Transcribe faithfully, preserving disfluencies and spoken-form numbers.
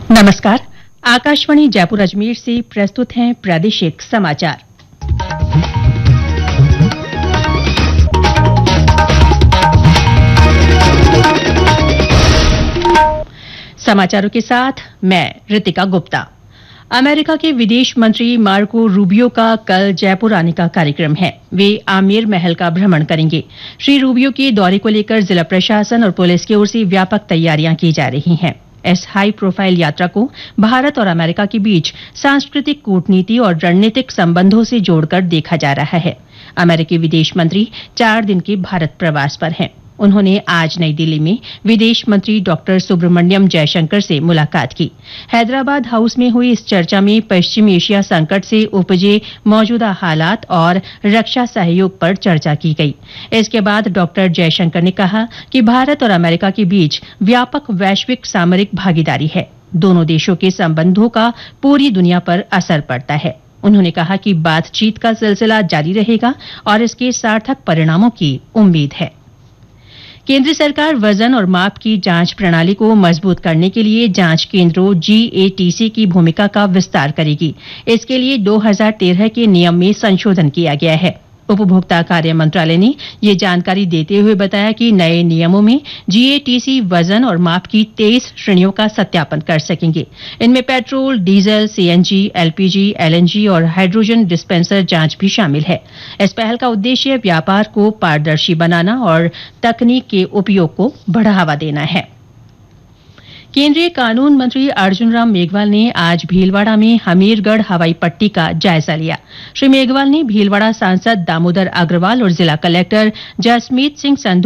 नमस्कार। आकाशवाणी जयपुर अजमेर से प्रस्तुत हैं प्रादेशिक समाचार। समाचारों के साथ मैं रितिका गुप्ता। अमेरिका के विदेश मंत्री मार्को रूबियो का कल जयपुर आने का कार्यक्रम है। वे आमेर महल का भ्रमण करेंगे। श्री रूबियो के दौरे को लेकर जिला प्रशासन और पुलिस की ओर से व्यापक तैयारियां की जा रही हैं। इस हाई प्रोफाइल यात्रा को भारत और अमेरिका के बीच सांस्कृतिक कूटनीति और रणनीतिक संबंधों से जोड़कर देखा जा रहा है। अमेरिकी विदेश मंत्री चार दिन के भारत प्रवास पर हैं। उन्होंने आज नई दिल्ली में विदेश मंत्री डॉक्टर सुब्रमण्यम जयशंकर से मुलाकात की। हैदराबाद हाउस में हुई इस चर्चा में पश्चिम एशिया संकट से उपजे मौजूदा हालात और रक्षा सहयोग पर चर्चा की गई। इसके बाद डॉक्टर जयशंकर ने कहा कि भारत और अमेरिका के बीच व्यापक वैश्विक सामरिक भागीदारी है। दोनों देशों के संबंधों का पूरी दुनिया पर असर पड़ता है। उन्होंने कहा कि बातचीत का सिलसिला जारी रहेगा और इसके सार्थक परिणामों की उम्मीद है। केंद्र सरकार वजन और माप की जांच प्रणाली को मजबूत करने के लिए जांच केंद्रों जी ए टी सी की भूमिका का विस्तार करेगी। इसके लिए दो हज़ार तेरह के नियम में संशोधन किया गया है। उपभोक्ता कार्य मंत्रालय ने ये जानकारी देते हुए बताया कि नए नियमों में जी ए टी सी वजन और माप की तेईस श्रेणियों का सत्यापन कर सकेंगे। इनमें petrol, diesel, C N G, L P G, L N G और हाइड्रोजन डिस्पेंसर जांच भी शामिल है। इस पहल का उद्देश्य व्यापार को पारदर्शी बनाना और तकनीक के उपयोग को बढ़ावा देना है। केंद्रीय कानून मंत्री अर्जुन राम मेघवाल ने आज भीलवाड़ा में हमीरगढ़ हवाई पट्टी का जायजा लिया। श्री मेघवाल ने भीलवाड़ा सांसद दामोदर अग्रवाल और जिला कलेक्टर जसमीत सिंह संधू